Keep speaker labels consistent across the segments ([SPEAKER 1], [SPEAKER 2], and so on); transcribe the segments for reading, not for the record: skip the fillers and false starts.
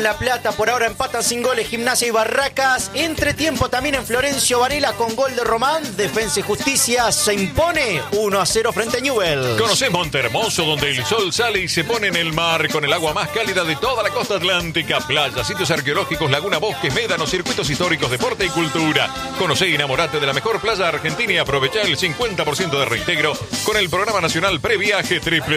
[SPEAKER 1] La Plata por ahora empatan sin goles Gimnasia y Barracas. Entretiempo también en Florencio Varela con gol de Román. Defensa y Justicia se impone 1-0 frente a Newell's.
[SPEAKER 2] Conocés Montehermoso, donde el sol sale y se pone en el mar con el agua más cálida de toda la costa atlántica. Playas, sitios arqueológicos, laguna, bosques, médanos, circuitos históricos, deporte y cultura. Conocé y enamorate de la mejor playa argentina y aprovechá el 50% de reintegro con el programa nacional Previaje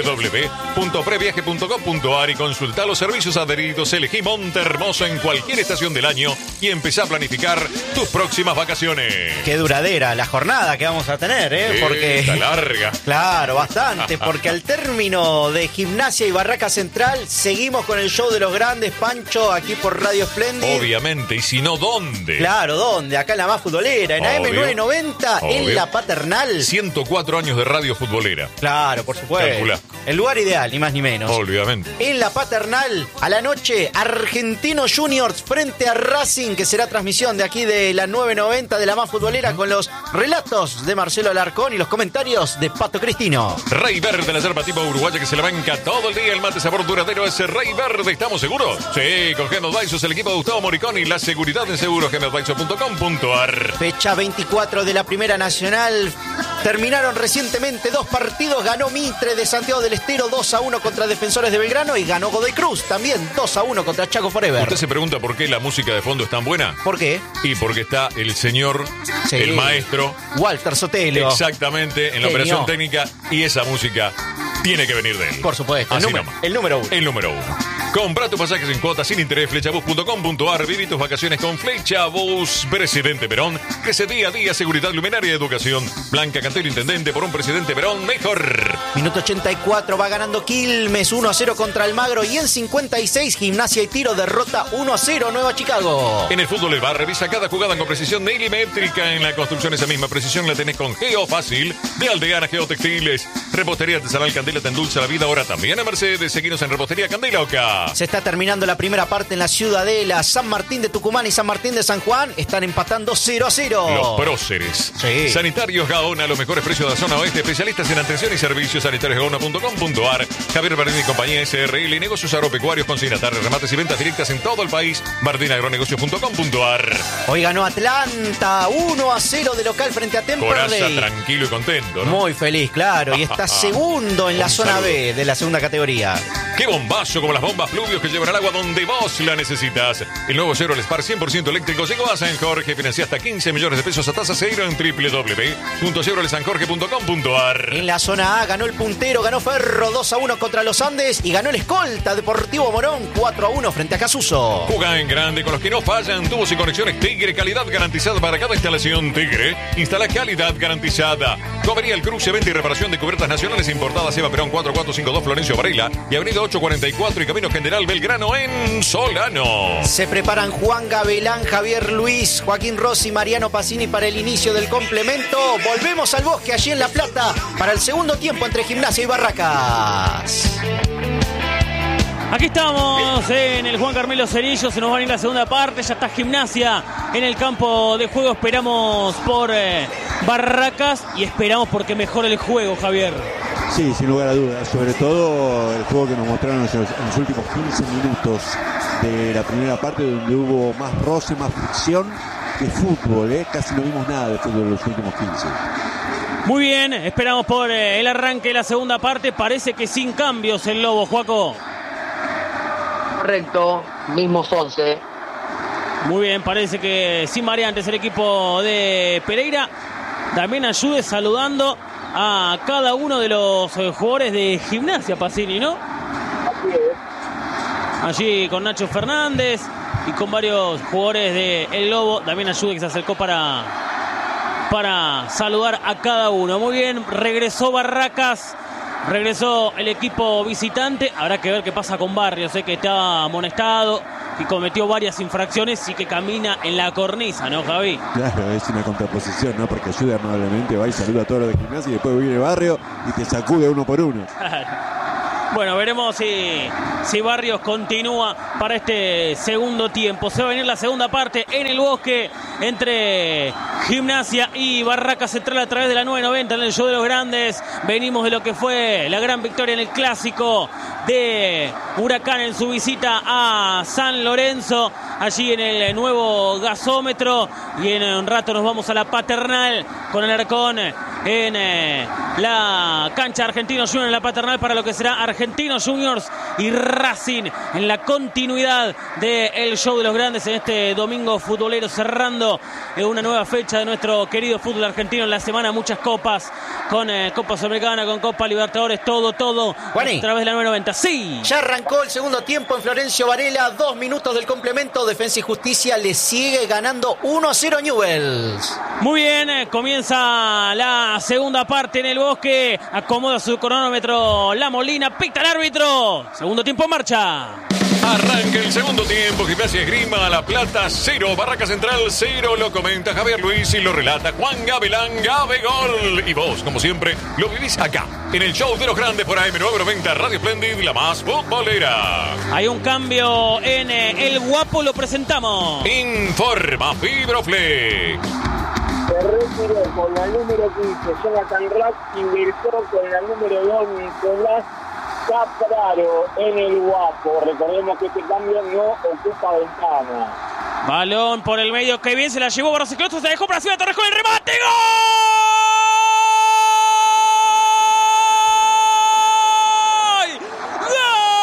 [SPEAKER 2] www.previaje.com.ar y consultá los servicios adheridos. Elegí Montehermoso en cualquier estación del año y empezá a planificar tus próximas vacaciones.
[SPEAKER 1] Qué duradera la jornada que vamos a tener, porque
[SPEAKER 2] está larga.
[SPEAKER 1] Claro, bastante, porque al término de Gimnasia y Barraca Central seguimos con el show de los grandes, Pancho, aquí por Radio Splendid.
[SPEAKER 2] Obviamente, y si no, ¿dónde?
[SPEAKER 1] Claro, ¿dónde? Acá en la más futbolera, en AM990, en La Paternal.
[SPEAKER 2] 104 años de radio futbolera.
[SPEAKER 1] Claro, por supuesto.
[SPEAKER 2] Calcula.
[SPEAKER 1] El lugar ideal, ni más ni menos.
[SPEAKER 2] Obviamente.
[SPEAKER 1] En La Paternal, a la noche, Argentinos Juniors frente a Racing, que será transmisión de aquí de la 990 de la más futbolera con los relatos de Marcelo Alarcón y los comentarios de Pato Cristino.
[SPEAKER 2] Rey Verde, la yerba tipo uruguaya que se la banca todo el día. El mate sabor duradero es Rey Verde. ¿Estamos seguros? Sí, con Genodvisos, el equipo de Gustavo Moricón y la seguridad en seguros, genodvisos.com.ar.
[SPEAKER 1] Fecha 24 de la Primera Nacional. Terminaron recientemente dos partidos. Ganó Mitre de Santiago del Estero 2-1 contra Defensores de Belgrano y ganó Godoy Cruz también 2-1 contra Chaco Forever.
[SPEAKER 2] ¿Usted se pregunta por qué la música de fondo es tan buena?
[SPEAKER 1] ¿Por qué?
[SPEAKER 2] Y porque está el señor, el maestro
[SPEAKER 1] Walter Sotelo.
[SPEAKER 2] Exactamente, en la operación técnica, y esa música tiene que venir de él.
[SPEAKER 1] Por supuesto, el número uno.
[SPEAKER 2] El número uno. Compra tus pasajes en cuotas sin interés, flechabus.com.ar. Viví tus vacaciones con Flechabus. Presidente Perón, crece día a día, seguridad, luminaria y educación. Blanca Cantero, intendente, por un Presidente Perón mejor.
[SPEAKER 1] Minuto 84, va ganando Quilmes 1-0 contra Almagro y en 56 Gimnasia y Tiro derrota 1-0 Nueva Chicago.
[SPEAKER 2] En el fútbol El Bar, revisa cada jugada con precisión milimétrica. En la construcción esa misma precisión la tenés con Geofácil de Aldeana Geotextiles. Repostería Artesanal Candela te endulza la vida, ahora también a Mercedes. Seguinos en Repostería Candela Oca.
[SPEAKER 1] Se está terminando la primera parte en la Ciudadela. San Martín de Tucumán y San Martín de San Juan están empatando 0-0.
[SPEAKER 2] Los próceres.
[SPEAKER 1] Sí.
[SPEAKER 2] Sanitarios Gaona, los mejores precios de la zona oeste. Especialistas en atención y servicios. sanitariosgaona.com.ar. Javier Bardini y compañía SRL. Negocios agropecuarios, consignatarios, remates y ventas directas en todo el país. bardinagronegocios.com.ar.
[SPEAKER 1] Hoy ganó Atlanta 1-0 de local frente a Temperley.
[SPEAKER 2] Coraza tranquilo y contento, ¿no?
[SPEAKER 1] Muy feliz, claro. Y está segundo en la zona B de la segunda categoría.
[SPEAKER 2] ¡Qué bombazo! Como las bombas Fluvios que llevan el agua donde vos la necesitas. El nuevo Chevrolet Spar 100% eléctrico llegó a San Jorge. Financia hasta 15 millones de pesos a tasa cero en www.chevroletsanjorge.com.ar.
[SPEAKER 1] En la zona A ganó el puntero, ganó Ferro 2-1 contra los Andes y ganó el escolta Deportivo Morón 4-1 frente a Casuso.
[SPEAKER 2] Juega en grande con los que no fallan. Tubos y conexiones Tigre, calidad garantizada para cada instalación. Tigre, instala calidad garantizada. Comería El Cruce, venta y reparación de cubiertas nacionales importadas. Eva Perón 4452 Florencio Varela y avenida 844 y Camino General Belgrano en Solano.
[SPEAKER 1] Se preparan Juan Gabelán, Javier Luis, Joaquín Rossi, Mariano Pacini para el inicio del complemento. Volvemos al Bosque allí en La Plata para el segundo tiempo entre Gimnasia y Barracas.
[SPEAKER 3] Aquí estamos en el Juan Carmelo Cerillo, se nos va a ir la segunda parte, ya está Gimnasia en el campo de juego, esperamos por Barracas y esperamos porque mejore el juego, Javier.
[SPEAKER 4] Sí, sin lugar a dudas, sobre todo el juego que nos mostraron en los últimos 15 minutos de la primera parte, donde hubo más roce, más fricción que fútbol, casi no vimos nada de fútbol en los últimos 15.
[SPEAKER 3] Muy bien, esperamos por el arranque de la segunda parte, parece que sin cambios el Lobo, Joaco.
[SPEAKER 5] Correcto, mismos 11.
[SPEAKER 3] Muy bien, parece que sin variantes el equipo de Pereira. También ayude saludando a cada uno de los jugadores de Gimnasia, Pacini, ¿no?
[SPEAKER 5] Así es.
[SPEAKER 3] Allí con Nacho Fernández y con varios jugadores de El Lobo. También ayude que se acercó para saludar a cada uno. Muy bien, regresó Barracas. Regresó el equipo visitante. Habrá que ver qué pasa con Barrios, que está amonestado y cometió varias infracciones y que camina en la cornisa, ¿no, Javi?
[SPEAKER 4] Claro, es una contraposición, ¿no? Porque ayuda amablemente, va y saluda a todos los de Gimnasia y después viene Barrio y te sacude uno por uno.
[SPEAKER 3] Bueno, veremos si Barrios continúa para este segundo tiempo. Se va a venir la segunda parte en el Bosque. entre Gimnasia y Barracas Central a través de la 990 en el show de los grandes. Venimos de lo que fue la gran victoria en el clásico de Huracán en su visita a San Lorenzo, allí en el nuevo gasómetro, y en un rato nos vamos a la Paternal con Alarcón en la cancha Argentinos Juniors en la Paternal para lo que será Argentinos Juniors y Racing en la continuidad del show de los grandes en este domingo futbolero, cerrando una nueva fecha de nuestro querido fútbol argentino en la semana. Muchas copas, con Copa Sudamericana, con Copa Libertadores, todo
[SPEAKER 1] Juaní,
[SPEAKER 3] a través de la 990. Sí,
[SPEAKER 1] ya arrancó el segundo tiempo en Florencio Varela, 2 minutos del complemento. Defensa y Justicia le sigue ganando 1-0 Newell's.
[SPEAKER 3] muy bien, comienza la segunda parte en el Bosque, acomoda su cronómetro La Molina, pita el árbitro, segundo tiempo en marcha.
[SPEAKER 2] Arranca el segundo tiempo. Gimnasia Esgrima La Plata 0, Barraca Central 0. Lo comenta Javier Luis y lo relata Juan Gavilán. Gabegol. Y vos, como siempre, lo vivís acá, en el show de los grandes por AM990 Radio Splendid, la más futbolera.
[SPEAKER 3] Hay un cambio en El Guapo, lo presentamos.
[SPEAKER 2] Informa Fibroflex.
[SPEAKER 5] Se retiró con la número 15 Jonathan Rack, ingresó con la número 2 Nicolás Capraro en el Guapo. Recordemos que este cambio no ocupa ventana.
[SPEAKER 3] Balón por el medio, que bien se la llevó Barros Clostos, se dejó para Ciudad Torres con el remate.